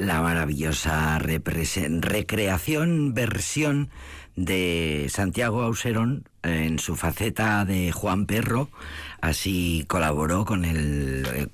la maravillosa recreación, versión de Santiago Auserón en su faceta de Juan Perro. Así colaboró en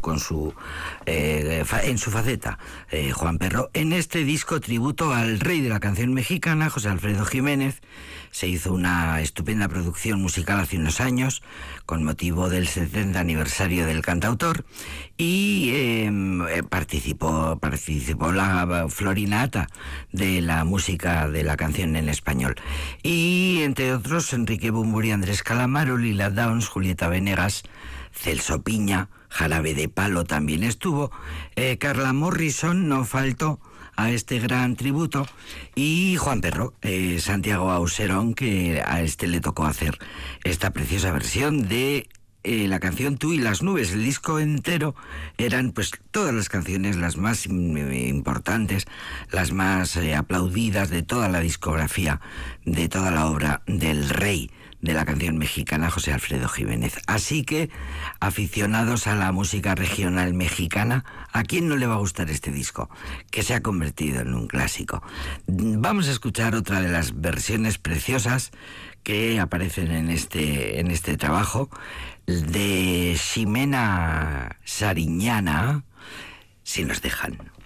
su faceta Juan Perro en este disco tributo al rey de la canción mexicana, José Alfredo Jiménez. Se hizo una estupenda producción musical hace unos años con motivo del 70 aniversario del cantautor, y participó la Florinata de la música de la canción en español, y entre otros Enrique Bunbury, Andrés Calamaro, Lila Downs, Julieta Venegas, Celso Piña, Jarabe de Palo también estuvo, Carla Morrison no faltó a este gran tributo, y Juan Perro, Santiago Auserón, que a este le tocó hacer esta preciosa versión de la canción Tú y las nubes. El disco entero eran pues todas las canciones, las más importantes, las más aplaudidas de toda la discografía, de toda la obra del rey de la canción mexicana, José Alfredo Jiménez. Así que, aficionados a la música regional mexicana, ¿a quién no le va a gustar este disco? Que se ha convertido en un clásico. Vamos a escuchar otra de las versiones preciosas que aparecen en este trabajo, de Ximena Sariñana, Si nos dejan.